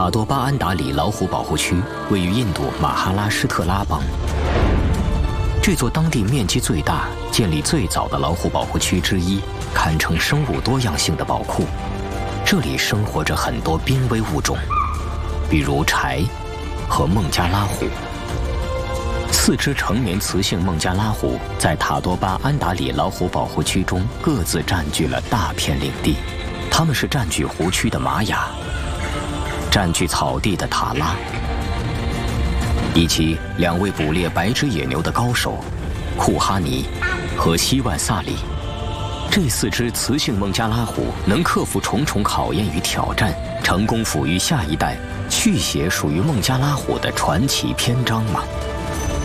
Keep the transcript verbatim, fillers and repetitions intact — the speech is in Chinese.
塔多巴安达里老虎保护区位于印度马哈拉施特拉邦。这座当地面积最大、建立最早的老虎保护区之一，堪称生物多样性的宝库。这里生活着很多濒危物种，比如豺和孟加拉虎。四只成年雌性孟加拉虎在塔多巴安达里老虎保护区中各自占据了大片领地，它们是占据湖区的玛雅，占据草地的塔拉，以及两位捕猎白只野牛的高手库哈尼和希万萨里。这四只雌性孟加拉虎能克服重重考验与挑战，成功抚育下一代，续写属于孟加拉虎的传奇篇章吗？